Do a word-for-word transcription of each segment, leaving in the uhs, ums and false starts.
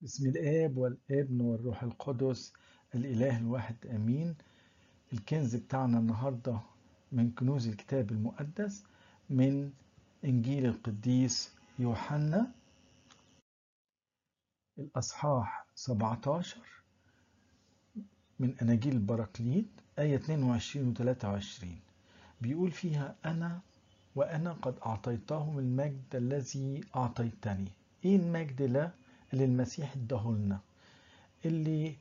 بسم الآب والابن والروح القدس الإله الواحد آمين. الكنز بتاعنا النهاردة من كنوز الكتاب المقدس من إنجيل القديس يوحنا الأصحاح سبعة عشر من أناجيل البراكليت آية اثنين وعشرين و ثلاثة وعشرين. بيقول فيها: أنا وأنا قد أعطيتهم المجد الذي أعطيتني. إيه المجد ده اللي المسيح اداهولنا، اللي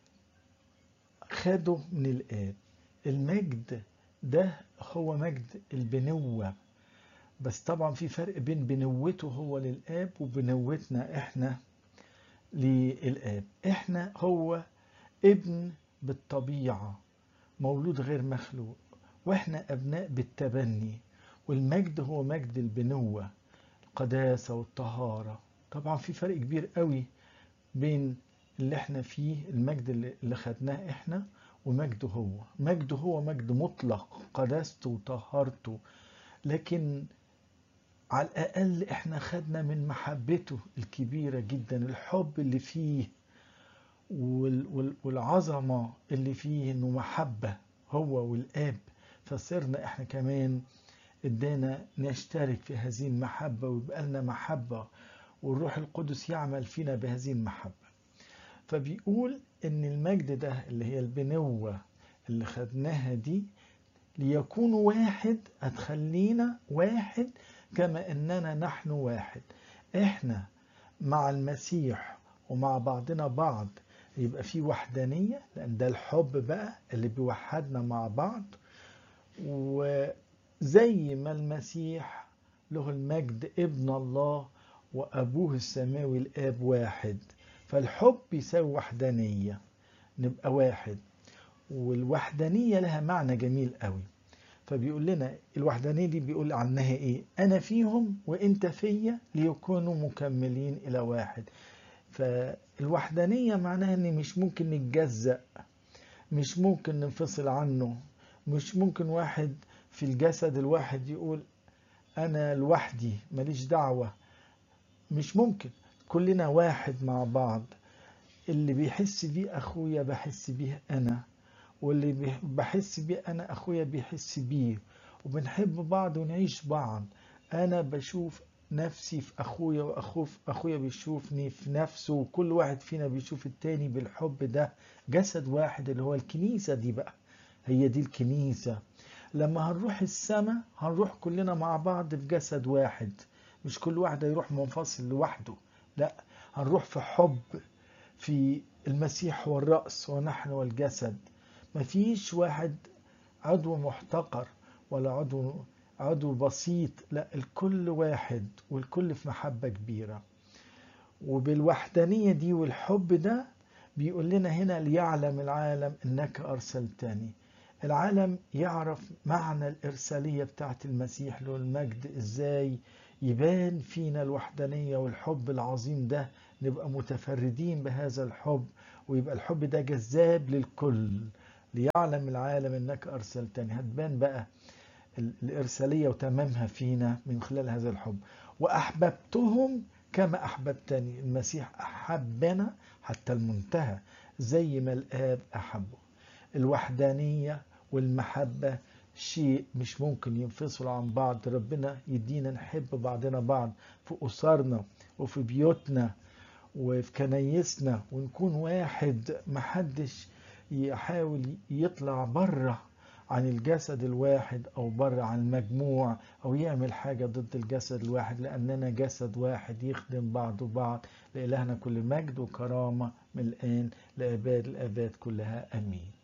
خده من الآب؟ المجد ده هو مجد البنوة، بس طبعا في فرق بين بنوته هو للآب وبنوتنا احنا للآب. احنا هو ابن بالطبيعة، مولود غير مخلوق، واحنا أبناء بالتبني. والمجد هو مجد البنوة، القداسة والطهارة. طبعا في فرق كبير قوي بين اللي احنا فيه، المجد اللي خدناه احنا، ومجده هو. مجده هو مجد مطلق، قداسته وطهارته، لكن على الأقل احنا خدنا من محبته الكبيرة جدا، الحب اللي فيه والعظمة اللي فيه، انه محبة هو والآب. فصرنا احنا كمان ادانا نشترك في هذه المحبة، ويبقى لنا محبة، والروح القدس يعمل فينا بهذه المحبة. فبيقول ان المجد ده اللي هي البنوة اللي خدناها دي، ليكونوا واحد، هتخلينا واحد كما اننا نحن واحد. احنا مع المسيح ومع بعضنا بعض يبقى في وحدانية، لان ده الحب بقى اللي بيوحدنا مع بعض. وزي ما المسيح له المجد ابن الله وابوه السماوي الاب واحد، فالحب يساوي وحدانية، نبقى واحد. والوحدانية لها معنى جميل قوي. فبيقول لنا الوحدانية دي بيقول عنها ايه؟ انا فيهم وانت فيا ليكونوا مكملين الى واحد. فالوحدانية معناها ان مش ممكن نتجزأ، مش ممكن ننفصل عنه. مش ممكن واحد في الجسد الواحد يقول انا لوحدي ماليش دعوة، مش ممكن. كلنا واحد مع بعض. اللي بيحس بيه أخويا بحس بيه أنا، واللي بحس بيه أنا أخويا بيحس بيه، وبنحب بعض ونعيش بعض. أنا بشوف نفسي في أخويا، وأخويا بيشوفني في نفسه، وكل واحد فينا بيشوف التاني بالحب. ده جسد واحد اللي هو الكنيسة دي بقى، هي دي الكنيسة. لما هنروح السماء هنروح كلنا مع بعض في جسد واحد، مش كل واحد يروح منفصل لوحده، لا، هنروح في حب، في المسيح هو الرأس ونحن والجسد. مفيش واحد عضو محتقر ولا عضو عضو بسيط، لا، الكل واحد والكل في محبة كبيرة. وبالوحدانية دي والحب ده بيقول لنا هنا: ليعلم العالم انك ارسلتني. العالم يعرف معنى الارسالية بتاعت المسيح له المجد ازاي. يبان فينا الوحدانية والحب العظيم ده، نبقى متفردين بهذا الحب، ويبقى الحب ده جذاب للكل. ليعلم العالم انك ارسلتني، هتبان بقى الارسالية وتمامها فينا من خلال هذا الحب. واحببتهم كما أحببتني. المسيح أحبنا حتى المنتهى زي ما الآب أحبه. الوحدانية والمحبة شيء مش ممكن ينفصلوا عن بعض. ربنا يدينا نحب بعضنا بعض في أسرنا وفي بيوتنا وفي كنايسنا، ونكون واحد. محدش يحاول يطلع بره عن الجسد الواحد أو بره عن المجموع، أو يعمل حاجة ضد الجسد الواحد، لأننا جسد واحد يخدم بعض وبعض. لإلهنا كل مجد وكرامة من الآن لأباد الآباد كلها، آمين.